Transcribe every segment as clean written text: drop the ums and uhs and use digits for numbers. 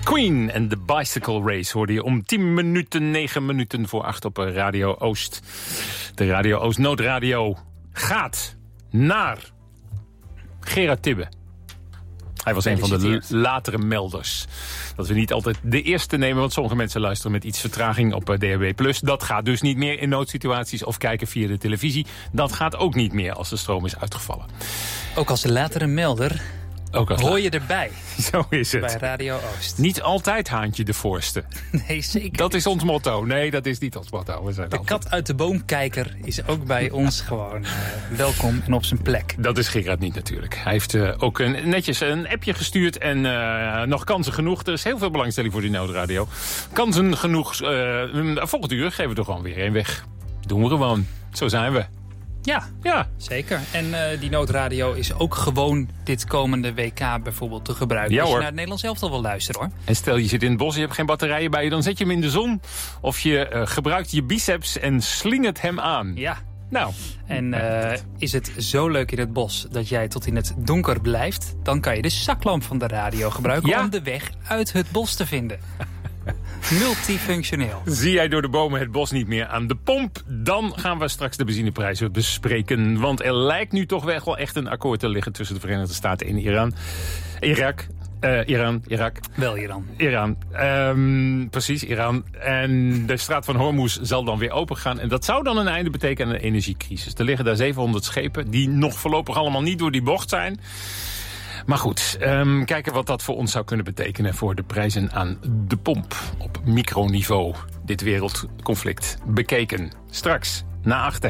Queen en The Bicycle Race hoorde je om 9 minuten voor 8 op Radio Oost. De Radio Oost Noodradio gaat naar Gerard Tibbe. Hij was een van de latere melders. Dat we niet altijd de eerste nemen, want sommige mensen luisteren met iets vertraging op DHB+. Dat gaat dus niet meer in noodsituaties of kijken via de televisie. Dat gaat ook niet meer als de stroom is uitgevallen. Ook als latere melder hoor je erbij. Zo is het. Bij Radio Oost. Niet altijd Haantje de voorste. Nee, zeker. Dat is ons motto. Nee, dat is niet ons motto. De kat uit de boomkijker is ook bij ons gewoon welkom en op zijn plek. Dat is Gerard niet natuurlijk. Hij heeft ook netjes een appje gestuurd en nog kansen genoeg. Er is heel veel belangstelling voor die Noodradio. Kansen genoeg. Volgend uur geven we er gewoon weer een weg. Doen we gewoon. Zo zijn we. Ja, zeker. En die Noodradio is ook gewoon dit komende WK bijvoorbeeld te gebruiken. Als je naar het Nederlands elftal wil luisteren, hoor. En stel je zit in het bos, je hebt geen batterijen bij je, dan zet je hem in de zon. Of je gebruikt je biceps en slingert hem aan. Ja. Nou. En is het zo leuk in het bos dat jij tot in het donker blijft, dan kan je de zaklamp van de radio gebruiken om de weg uit het bos te vinden. Multifunctioneel. Zie jij door de bomen het bos niet meer aan de pomp? Dan gaan we straks de benzineprijzen bespreken. Want er lijkt nu toch wel echt een akkoord te liggen tussen de Verenigde Staten en Iran. Irak. Wel Iran. Iran. Precies, Iran. En de straat van Hormuz zal dan weer open gaan. En dat zou dan een einde betekenen aan een energiecrisis. Er liggen daar 700 schepen die nog voorlopig allemaal niet door die bocht zijn. Maar goed, kijken wat dat voor ons zou kunnen betekenen voor de prijzen aan de pomp op microniveau. Dit wereldconflict bekeken. Straks, na 8.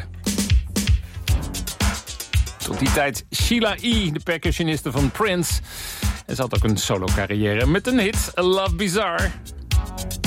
Tot die tijd Sheila E., de percussioniste van Prince. En ze had ook een solo carrière met een hit, Love Bizarre.